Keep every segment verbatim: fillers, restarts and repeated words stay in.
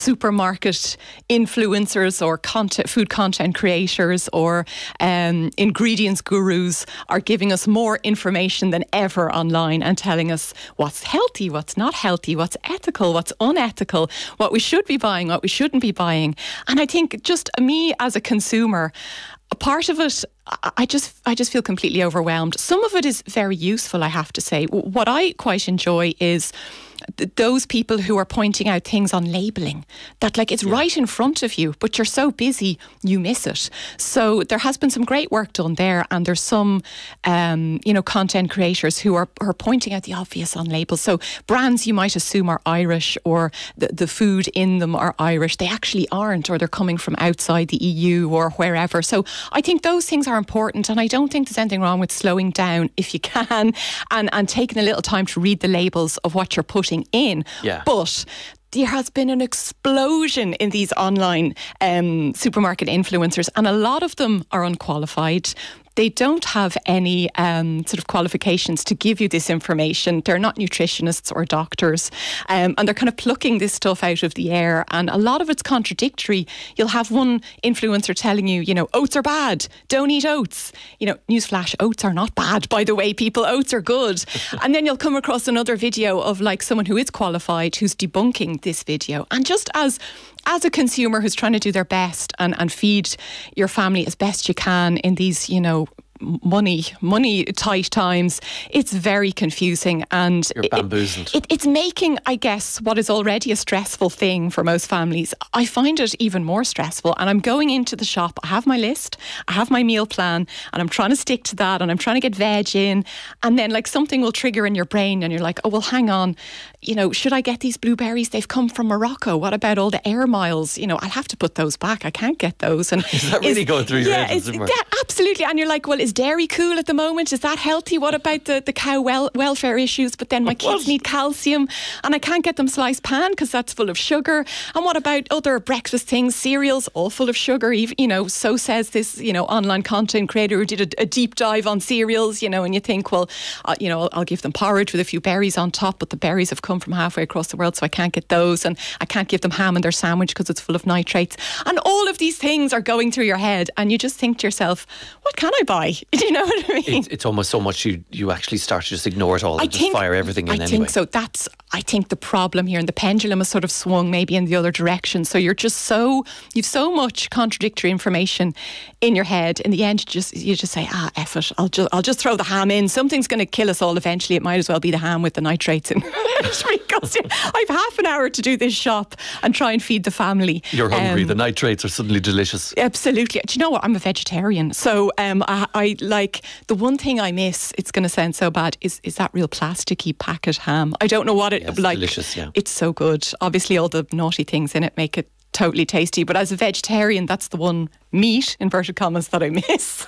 supermarket influencers or content, food content creators or um, ingredients gurus are giving us more information than ever online and telling us what's healthy, what's not healthy, what's ethical, what's unethical, what we should be buying, what we shouldn't be buying. And I think just me as a consumer, a part of it, I just I just feel completely overwhelmed. Some of it is very useful, I have to say. What I quite enjoy is th- those people who are pointing out things on labelling that, like, it's yeah. right in front of you, but you're so busy you miss it. So there has been some great work done there, and there's some um, you know content creators who are, are pointing out the obvious on labels. So brands you might assume are Irish or the, the food in them are Irish, they actually aren't, or they're coming from outside the E U or wherever. So I think those things are important, and I don't think there's anything wrong with slowing down if you can and, and taking a little time to read the labels of what you're putting in. Yeah. But there has been an explosion in these online um, supermarket influencers, and a lot of them are unqualified. They don't have any um, sort of qualifications to give you this information. They're not nutritionists or doctors. Um, and they're kind of plucking this stuff out of the air. And a lot of it's contradictory. You'll have one influencer telling you, you know, oats are bad. Don't eat oats. You know, newsflash, oats are not bad, by the way, people. Oats are good. And then you'll come across another video of like someone who is qualified who's debunking this video. And just as as a consumer who's trying to do their best and, and feed your family as best you can in these, you know, money money tight times, it's very confusing, and you're bamboozled. It, it, it's making, I guess, what is already a stressful thing for most families, I find it even more stressful. And I'm going into the shop, I have my list, I have my meal plan, and I'm trying to stick to that, and I'm trying to get veg in, and then like something will trigger in your brain and you're like, oh well, hang on, you know, should I get these blueberries? They've come from Morocco. What about all the air miles? You know, I'll have to put those back. I can't get those. And is that really is, going through your yeah, head? Yeah, absolutely. And you're like, well, is dairy cool at the moment? Is that healthy? What about the, the cow wel- welfare issues? But then my kids what? need calcium and I can't get them sliced pan because that's full of sugar. And what about other breakfast things? Cereals, all full of sugar. Even, you know, so says this, you know, online content creator who did a, a deep dive on cereals, you know, and you think, well, uh, you know, I'll, I'll give them porridge with a few berries on top, but the berries have come from halfway across the world, so I can't get those, and I can't give them ham in their sandwich because it's full of nitrates. And all of these things are going through your head, and you just think to yourself, what can I buy? Do you know what I mean? It's, it's almost so much you, you actually start to just ignore it all and I just think, fire everything in I anyway. think so. That's, I think, the problem here, and the pendulum has sort of swung maybe in the other direction. So you're just so, you've so much contradictory information in your head. In the end, you just you just say, ah, F it. I'll just I'll just throw the ham in. Something's going to kill us all eventually. It might as well be the ham with the nitrates in. Because I've half an hour to do this shop and try and feed the family. You're hungry. Um, the nitrates are suddenly delicious. Absolutely. Do you know what? I'm a vegetarian, so um, I, I like the one thing I miss. It's going to sound so bad. Is is that real plasticky packet ham? I don't know what it yes, like. Delicious, yeah. It's so good. Obviously, all the naughty things in it make it totally tasty. But as a vegetarian, that's the one meat, inverted commas, that I miss.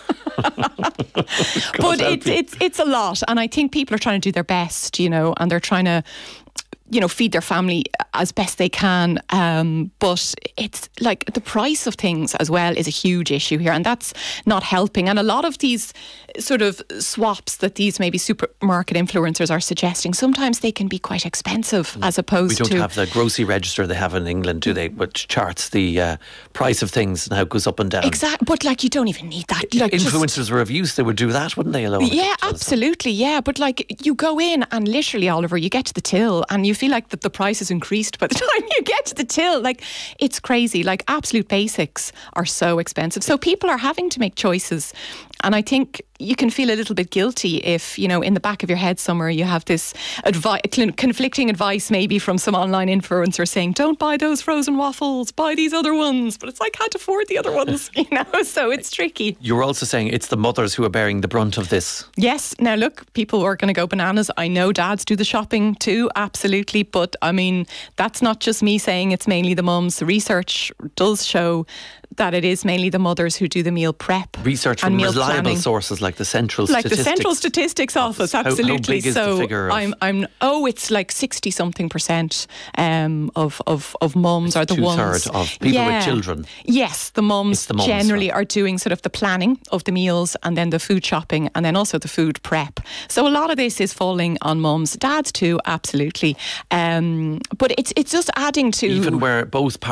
But it's it's it's a lot, and I think people are trying to do their best, you know, and they're trying to, you know, feed their family as best they can. Um, but it's like the price of things as well is a huge issue here, and that's not helping. And a lot of these sort of swaps that these maybe supermarket influencers are suggesting, sometimes they can be quite expensive as opposed to... We don't to have the grocery register they have in England, do they? Which charts the uh, price of things and how it goes up and down. Exactly. But like, you don't even need that. Like, influencers just, were of use. They would do that, wouldn't they, alone? Yeah, absolutely. Yeah. But like, you go in and literally, Oliver, you get to the till and you feel like that the price has increased by the time you get to the till. Like, it's crazy. Like, absolute basics are so expensive. So people are having to make choices. And I think you can feel a little bit guilty if, you know, in the back of your head somewhere you have this advi- conflicting advice maybe from some online influencer saying, don't buy those frozen waffles, buy these other ones. But it's like, I can't afford the other ones, you know, so it's tricky. You're also saying it's the mothers who are bearing the brunt of this. Yes. Now, look, people are going to go bananas. I know dads do the shopping too, absolutely. But I mean, that's not just me saying it's mainly the mums. The research does show that it is mainly the mothers who do the meal prep. Research and from meal reliable reliable planning. sources like the Central Like Statistics. the Central Statistics Office, How- how absolutely. big is so the figure of- I'm, I'm, oh, it's like sixty something percent um, of of of mums are the ones. Two-thirds of people with children. Yes, the mums It's the mums, generally right. are doing sort of the planning of the meals and then the food shopping and then also the food prep. So a lot of this is falling on mums, dads too, absolutely. Um, but it's it's just adding to Even where both